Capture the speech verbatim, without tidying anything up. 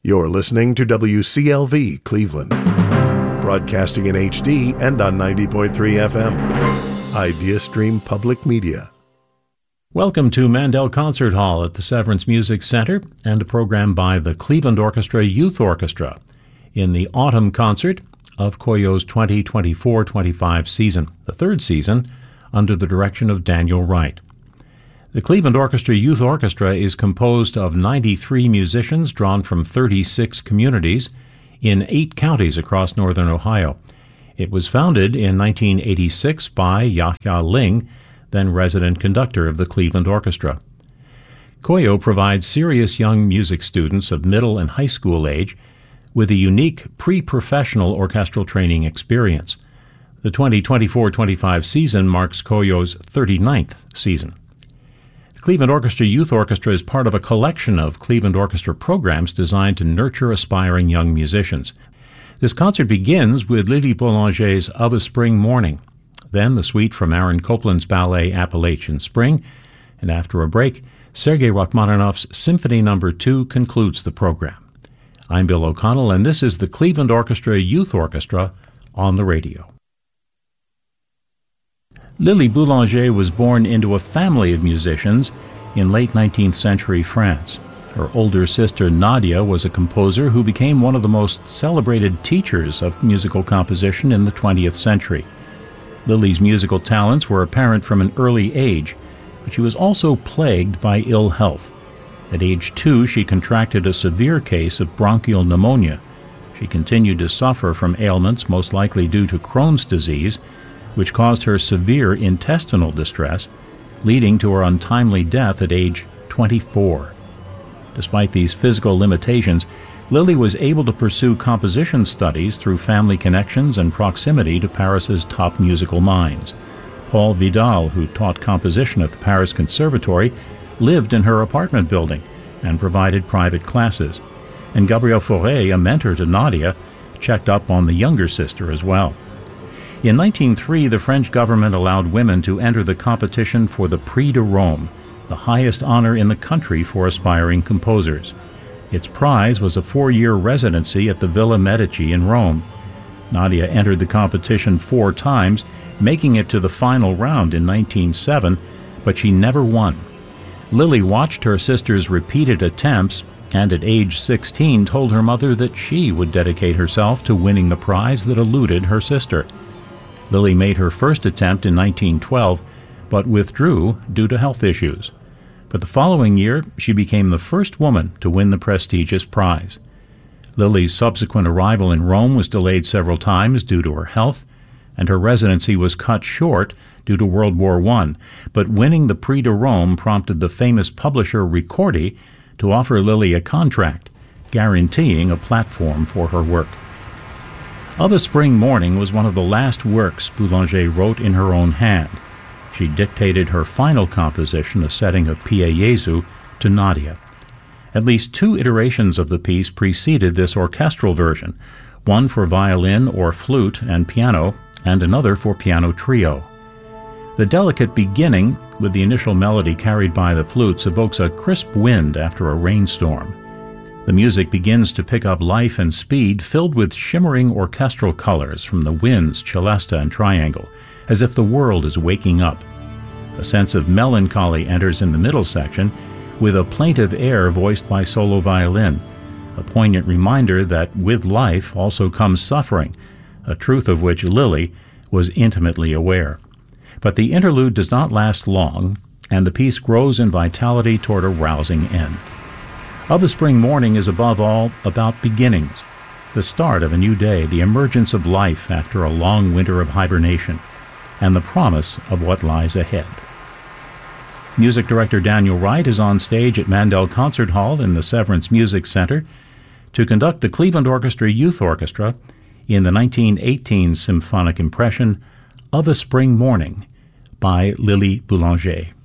You're listening to W C L V Cleveland, broadcasting in H D and on ninety point three F M. IdeaStream Public Media. Welcome to Mandel Concert Hall at the Severance Music Center and a program by the Cleveland Orchestra Youth Orchestra in the autumn concert of Koyo's twenty twenty-four twenty-five season, the third season, under the direction of Daniel Wright. The Cleveland Orchestra Youth Orchestra is composed of ninety-three musicians drawn from thirty-six communities in eight counties across northern Ohio. It was founded in nineteen eighty-six by Yahya Ling, then resident conductor of the Cleveland Orchestra. Koyo provides serious young music students of middle and high school age with a unique pre-professional orchestral training experience. The twenty twenty-four twenty-five season marks Koyo's thirty-ninth season. The Cleveland Orchestra Youth Orchestra is part of a collection of Cleveland Orchestra programs designed to nurture aspiring young musicians. This concert begins with Lily Boulanger's Of a Spring Morning, then the suite from Aaron Copland's ballet Appalachian Spring, and after a break, Sergei Rachmaninoff's Symphony Number two concludes the program. I'm Bill O'Connell, and this is the Cleveland Orchestra Youth Orchestra on the radio. Lily Boulanger was born into a family of musicians in late nineteenth century France. Her older sister Nadia was a composer who became one of the most celebrated teachers of musical composition in the twentieth century. Lily's musical talents were apparent from an early age, but she was also plagued by ill health. At age two, she contracted a severe case of bronchial pneumonia. She continued to suffer from ailments most likely due to Crohn's disease, which caused her severe intestinal distress, leading to her untimely death at age twenty-four. Despite these physical limitations, Lily was able to pursue composition studies through family connections and proximity to Paris's top musical minds. Paul Vidal, who taught composition at the Paris Conservatory, lived in her apartment building and provided private classes. And Gabriel Fauré, a mentor to Nadia, checked up on the younger sister as well. In nineteen oh three, the French government allowed women to enter the competition for the Prix de Rome, the highest honor in the country for aspiring composers. Its prize was a four-year residency at the Villa Medici in Rome. Nadia entered the competition four times, making it to the final round in nineteen oh seven, but she never won. Lily watched her sister's repeated attempts and at age sixteen told her mother that she would dedicate herself to winning the prize that eluded her sister. Lily made her first attempt in nineteen twelve, but withdrew due to health issues. But the following year, she became the first woman to win the prestigious prize. Lily's subsequent arrival in Rome was delayed several times due to her health, and her residency was cut short due to World War One. But winning the Prix de Rome prompted the famous publisher Ricordi to offer Lily a contract, guaranteeing a platform for her work. Of a Spring Morning was one of the last works Boulanger wrote in her own hand. She dictated her final composition, a setting of Pie Jesu, to Nadia. At least two iterations of the piece preceded this orchestral version, one for violin or flute and piano, and another for piano trio. The delicate beginning, with the initial melody carried by the flutes, evokes a crisp wind after a rainstorm. The music begins to pick up life and speed, filled with shimmering orchestral colors from the winds, celesta, and triangle, as if the world is waking up. A sense of melancholy enters in the middle section, with a plaintive air voiced by solo violin, a poignant reminder that with life also comes suffering, a truth of which Lily was intimately aware. But the interlude does not last long, and the piece grows in vitality toward a rousing end. Of a Spring Morning is above all about beginnings, the start of a new day, the emergence of life after a long winter of hibernation, and the promise of what lies ahead. Music director Daniel Wright is on stage at Mandel Concert Hall in the Severance Music Center to conduct the Cleveland Orchestra Youth Orchestra in the nineteen eighteen symphonic impression Of a Spring Morning by Lily Boulanger.